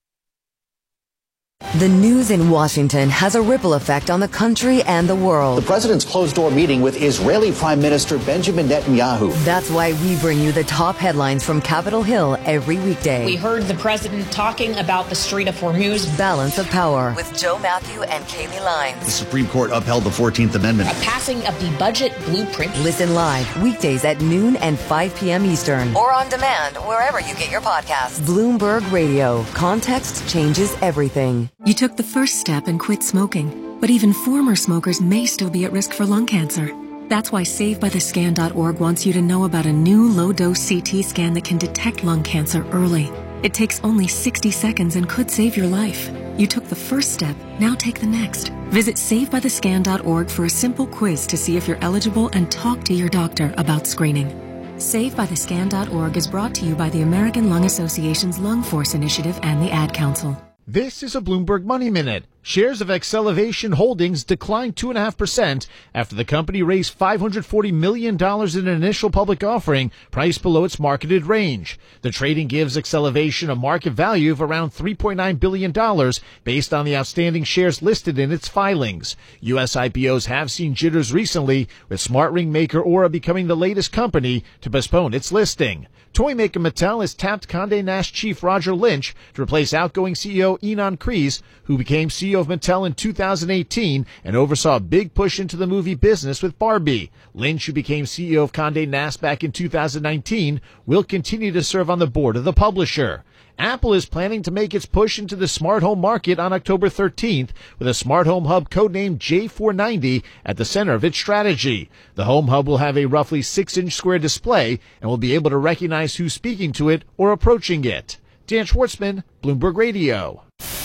The news in Washington has a ripple effect on the country and the world. The president's closed-door meeting with Israeli Prime Minister Benjamin Netanyahu. That's why we bring you the top headlines from Capitol Hill every weekday. We heard the president talking about the Strait of Hormuz. Balance of Power with Joe Matthew and Kaylee Lyons. The Supreme Court upheld the 14th Amendment. A passing of the budget blueprint. Listen live weekdays at noon and 5 p.m. Eastern. Or on demand wherever you get your podcasts. Bloomberg Radio. Context changes everything. You took the first step and quit smoking, but even former smokers may still be at risk for lung cancer. That's why SaveByTheScan.org wants you to know about a new low-dose CT scan that can detect lung cancer early. It takes only 60 seconds and could save your life. You took the first step, now take the next. Visit SaveByTheScan.org for a simple quiz to see if you're eligible and talk to your doctor about screening. SaveByTheScan.org is brought to you by the American Lung Association's Lung Force Initiative and the Ad Council. This is a Bloomberg Money Minute. Shares of Acceleration Holdings declined 2.5% after the company raised $540 million in an initial public offering, priced below its marketed range. The trading gives Acceleration a market value of around $3.9 billion based on the outstanding shares listed in its filings. U.S. IPOs have seen jitters recently, with smart ring maker Aura becoming the latest company to postpone its listing. Toy maker Mattel has tapped Condé Nast chief Roger Lynch to replace outgoing CEO Ynon Kreiz, who became CEO of Mattel in 2018 and oversaw a big push into the movie business with Barbie. Lynch, who became CEO of Condé Nast back in 2019, will continue to serve on the board of the publisher. Apple is planning to make its push into the smart home market on October 13th with a smart home hub codenamed J490 at the center of its strategy. The home hub will have a roughly 6-inch square display and will be able to recognize who's speaking to it or approaching it. Dan Schwartzman, Bloomberg Radio.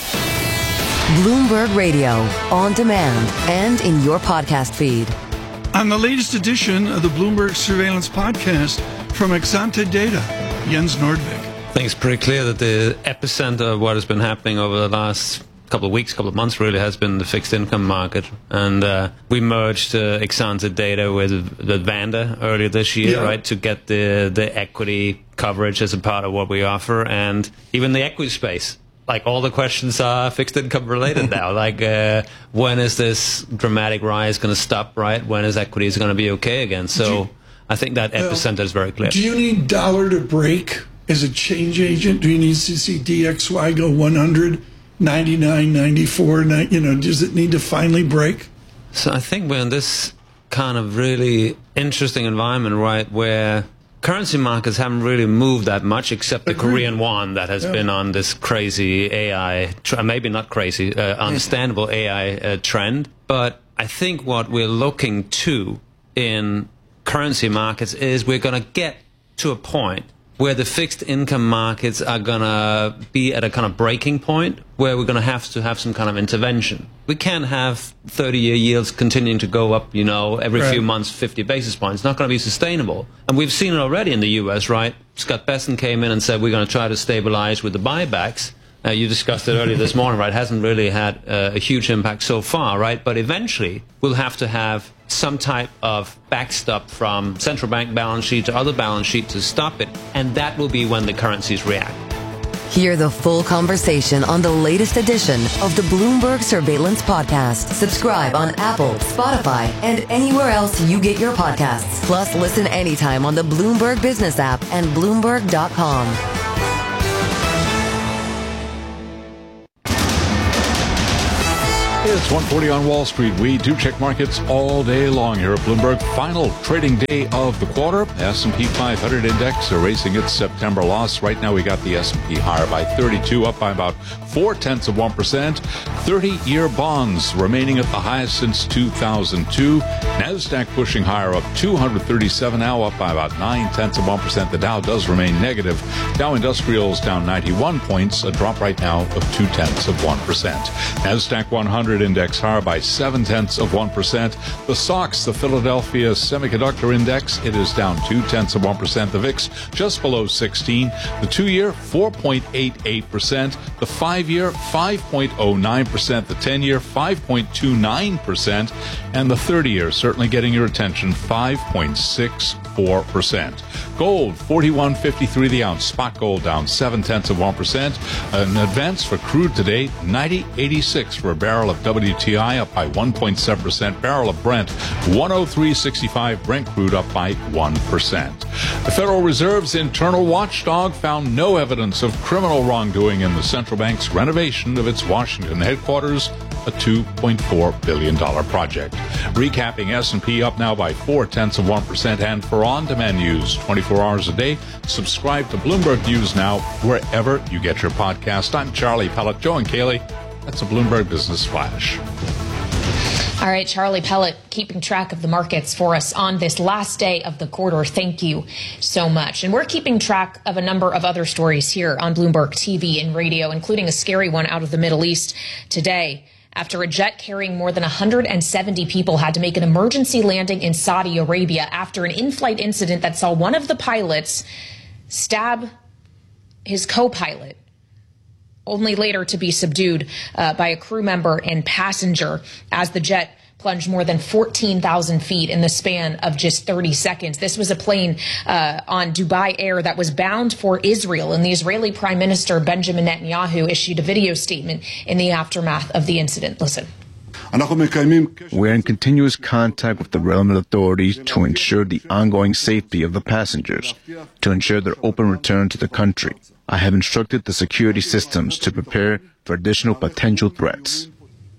Bloomberg Radio, on demand and in your podcast feed. On the latest edition of the Bloomberg Surveillance Podcast from Exante Data, Jens Nordvik. I think it's pretty clear that the epicenter of what has been happening over the last couple of weeks, couple of months really, has been the fixed income market. And we merged Exante Data with Vanda earlier this year, right, to get the equity coverage as a part of what we offer. And even the equity space, like all the questions are fixed income related now. Like when is this dramatic rise going to stop, right? When is equities going to be okay again? So I think that epicenter is very clear. Do you need dollar to break as a change agent? Do you need to see DXY go 100, 99, 94? Does it need to finally break? So I think we're in this kind of really interesting environment, right, where currency markets haven't really moved that much, except the Korean won that has been on this crazy AI, maybe not crazy, understandable AI trend. But I think what we're looking to in currency markets is we're going to get to a point where the fixed income markets are going to be at a kind of breaking point where we're going to have some kind of intervention. We can't have 30-year yields continuing to go up, every few months, 50 basis points. It's not going to be sustainable. And we've seen it already in the U.S., right? Scott Bessent came in and said we're going to try to stabilize with the buybacks. You discussed it earlier this morning, right? It hasn't really had a huge impact so far, right? But eventually, we'll have to have some type of backstop from central bank balance sheet to other balance sheet to stop it, and that will be when the currencies react. Hear the full conversation on the latest edition of the Bloomberg Surveillance Podcast. Subscribe on Apple, Spotify, and anywhere else you get your podcasts. Plus, listen anytime on the Bloomberg Business app and Bloomberg.com. It's 1:40 on Wall Street. We do check markets all day long here at Bloomberg. Final trading day of the quarter. S&P 500 index erasing its September loss. Right now we got the S&P higher by 32, up by about 0.4%. 30-year bonds remaining at the highest since 2002. NASDAQ pushing higher, up 237 now, up by about 0.9%. The Dow does remain negative. Dow Industrials down 91 points, a drop right now of 0.2%. NASDAQ 100 index higher by 0.7%. The SOX, the Philadelphia Semiconductor Index, it is down 0.2%. The VIX just below 16. The 2-year 4.88%. The 5-year 5.09%. The 10-year 5.29%. And the 30-year certainly getting your attention, 5.64%. Gold 41.53 the ounce. Spot gold down 0.7%. An advance for crude today 90.86 for a barrel of WTI, up by 1.7%. Barrel of Brent 103.65. Brent crude up by 1%. The Federal Reserve's internal watchdog found no evidence of criminal wrongdoing in the central bank's renovation of its Washington headquarters, a $2.4 billion project. Recapping, S&P up now by 0.4%. And for on-demand news 24 hours a day, subscribe to Bloomberg News Now wherever you get your podcast. I'm Charlie Pellet. Joe and Kaylee, that's a Bloomberg Business Flash. All right, Charlie Pellet, keeping track of the markets for us on this last day of the quarter. Thank you so much. And we're keeping track of a number of other stories here on Bloomberg TV and radio, including a scary one out of the Middle East today, after a jet carrying more than 170 people had to make an emergency landing in Saudi Arabia after an in-flight incident that saw one of the pilots stab his co-pilot, only later to be subdued by a crew member and passenger as the jet plunged more than 14,000 feet in the span of just 30 seconds. This was a plane on Dubai Air that was bound for Israel, and the Israeli Prime Minister Benjamin Netanyahu issued a video statement in the aftermath of the incident. Listen. We're in continuous contact with the relevant authorities to ensure the ongoing safety of the passengers, to ensure their open return to the country. I have instructed the security systems to prepare for additional potential threats.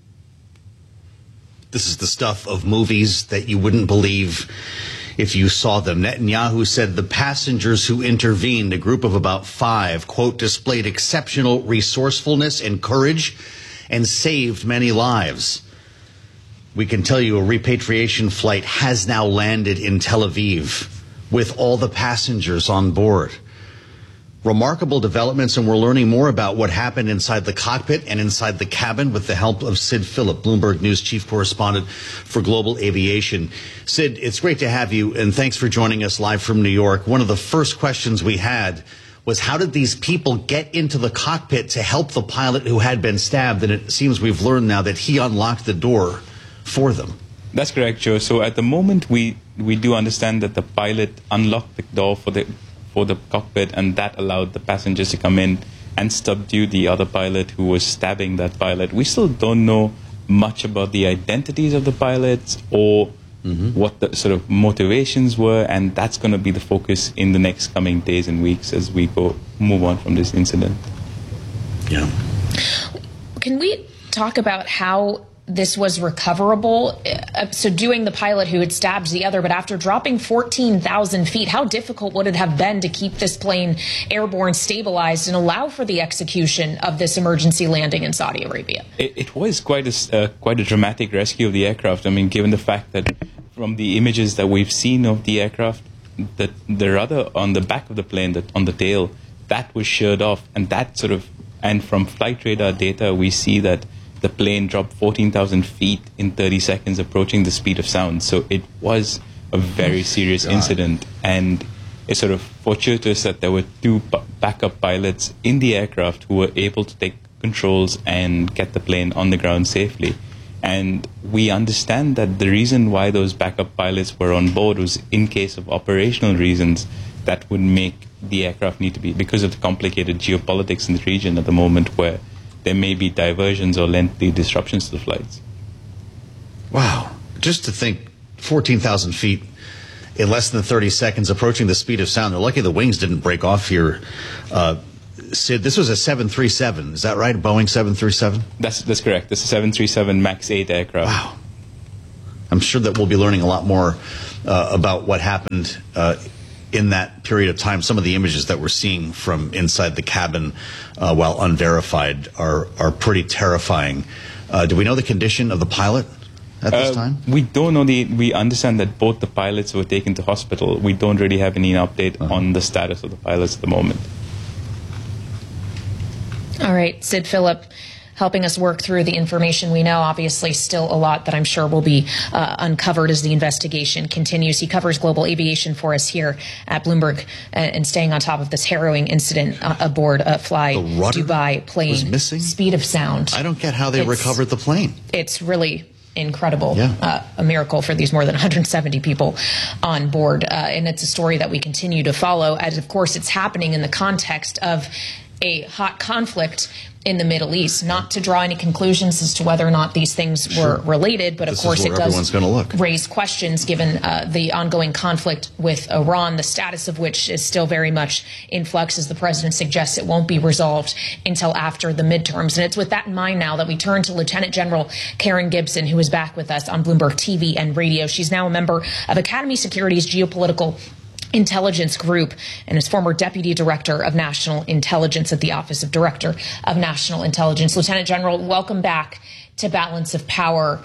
This is the stuff of movies that you wouldn't believe if you saw them. Netanyahu said the passengers who intervened, a group of about 5, quote, displayed exceptional resourcefulness and courage and saved many lives. We can tell you a repatriation flight has now landed in Tel Aviv with all the passengers on board. Remarkable developments, and we're learning more about what happened inside the cockpit and inside the cabin with the help of Sid Phillip, Bloomberg News chief correspondent for global aviation. Sid, it's great to have you, and thanks for joining us live from New York. One of the first questions we had was, how did these people get into the cockpit to help the pilot who had been stabbed? And it seems we've learned now that he unlocked the door for them. That's correct, Joe. So at the moment, we do understand that the pilot unlocked the door for the cockpit, and that allowed the passengers to come in and subdue the other pilot who was stabbing that pilot. We still don't know much about the identities of the pilots or what the sort of motivations were, and that's going to be the focus in the next coming days and weeks as we move on from this incident. Yeah. Can we talk about how this was recoverable? Subduing the pilot who had stabbed the other, but after dropping 14,000 feet, how difficult would it have been to keep this plane airborne, stabilized, and allow for the execution of this emergency landing in Saudi Arabia? It was quite a dramatic rescue of the aircraft. I mean, given the fact that from the images that we've seen of the aircraft, the rudder on the back of the plane, on the tail, that was sheared off, and from flight radar data, we see that the plane dropped 14,000 feet in 30 seconds, approaching the speed of sound. So it was a very serious incident, and it's sort of fortuitous that there were two backup pilots in the aircraft who were able to take controls and get the plane on the ground safely. And we understand that the reason why those backup pilots were on board was in case of operational reasons that would make the aircraft need to be, because of the complicated geopolitics in the region at the moment, where there may be diversions or lengthy disruptions to the flights. Wow. Just to think, 14,000 feet in less than 30 seconds, approaching the speed of sound. They're lucky the wings didn't break off here. Sid, this was a 737, is that right? Boeing 737? That's correct. This is a 737 MAX 8 aircraft. Wow. I'm sure that we'll be learning a lot more about what happened in that period of time. Some of the images that we're seeing from inside the cabin, while unverified, are pretty terrifying. Do we know the condition of the pilot at this time? We don't know. We understand that both the pilots were taken to hospital. We don't really have any update on the status of the pilots at the moment. All right, Sid Phillip, helping us work through the information we know. Obviously, still a lot that I'm sure will be uncovered as the investigation continues. He covers global aviation for us here at Bloomberg, and staying on top of this harrowing incident aboard a Fly Dubai plane. Was missing? Speed of sound. I don't get how they recovered the plane. It's really incredible. A miracle for these more than 170 people on board. And it's a story that we continue to follow, as of course it's happening in the context of a hot conflict in the Middle East. Not to draw any conclusions as to whether or not these things were related, but of course it does raise questions given the ongoing conflict with Iran, the status of which is still very much in flux, as the president suggests it won't be resolved until after the midterms. And it's with that in mind now that we turn to Lieutenant General Karen Gibson, who is back with us on Bloomberg TV and radio. She's now a member of Academy Security's Geopolitical Intelligence Group and is former Deputy Director of National Intelligence at the Office of Director of National Intelligence. Lieutenant General, welcome back to Balance of Power.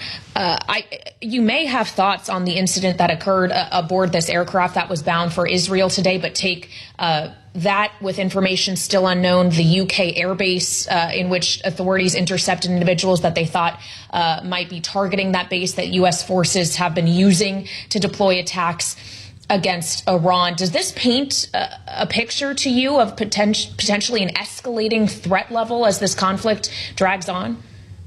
You may have thoughts on the incident that occurred aboard this aircraft that was bound for Israel today, but take that with information still unknown, the UK airbase in which authorities intercepted individuals that they thought might be targeting that base that U.S. forces have been using to deploy attacks against Iran. Does this paint a picture to you of potentially an escalating threat level as this conflict drags on?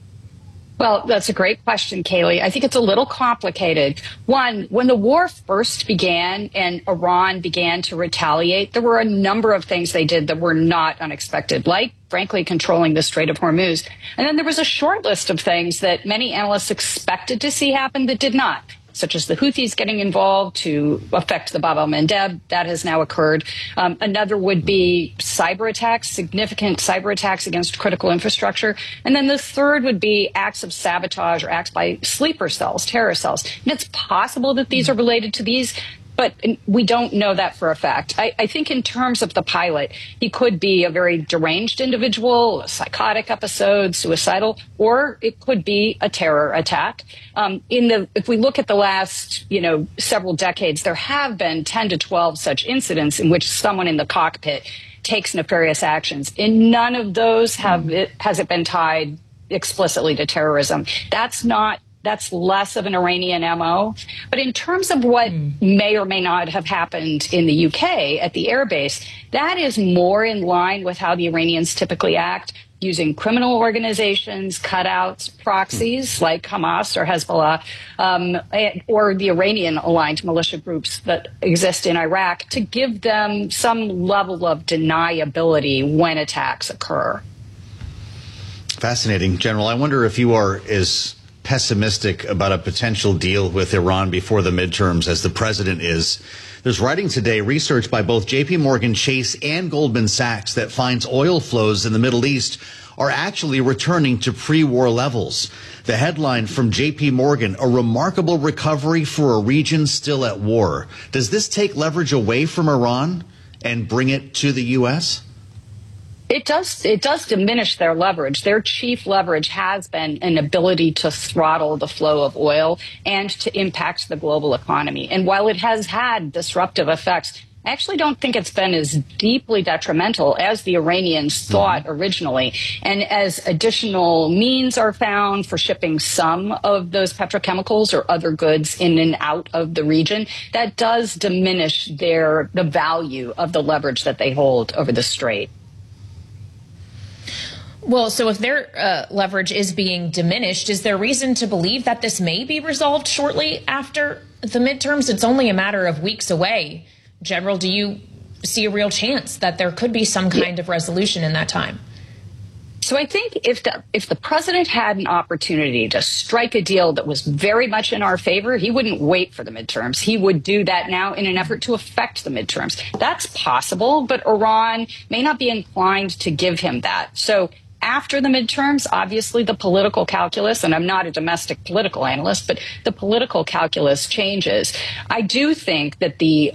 Well, that's a great question, Kaylee. I think it's a little complicated. One, when the war first began and Iran began to retaliate, there were a number of things they did that were not unexpected, like, frankly, controlling the Strait of Hormuz. And then there was a short list of things that many analysts expected to see happen that did not, such as the Houthis getting involved to affect the Bab el-Mandeb. That has now occurred. Another would be cyber attacks, significant cyber attacks against critical infrastructure. And then the third would be acts of sabotage or acts by sleeper cells, terror cells. And it's possible that these are related to these, but we don't know that for a fact. I think in terms of the pilot, he could be a very deranged individual, a psychotic episode, suicidal, or it could be a terror attack. If we look at the last, several decades, there have been 10 to 12 such incidents in which someone in the cockpit takes nefarious actions. In none of those has it been tied explicitly to terrorism. That's less of an Iranian MO. But in terms of what may or may not have happened in the UK at the airbase, that is more in line with how the Iranians typically act, using criminal organizations, cutouts, proxies like Hamas or Hezbollah, or the Iranian-aligned militia groups that exist in Iraq, to give them some level of deniability when attacks occur. Fascinating. General, I wonder if you are as pessimistic about a potential deal with Iran before the midterms as the president is. There's writing today, research by both JP Morgan Chase and Goldman Sachs, that finds oil flows in the Middle East are actually returning to pre-war levels. The headline from JP Morgan, a remarkable recovery for a region still at war. Does this take leverage away from Iran and bring it to the U.S.? It does diminish their leverage. Their chief leverage has been an ability to throttle the flow of oil and to impact the global economy. And while it has had disruptive effects, I actually don't think it's been as deeply detrimental as the Iranians thought originally. And as additional means are found for shipping some of those petrochemicals or other goods in and out of the region, that does diminish the value of the leverage that they hold over the strait. Well, so if their leverage is being diminished, is there reason to believe that this may be resolved shortly after the midterms? It's only a matter of weeks away. General, do you see a real chance that there could be some kind of resolution in that time? So I think if the president had an opportunity to strike a deal that was very much in our favor, he wouldn't wait for the midterms. He would do that now in an effort to affect the midterms. That's possible, but Iran may not be inclined to give him that. So after the midterms, obviously the political calculus, and I'm not a domestic political analyst, but the political calculus changes. I do think that the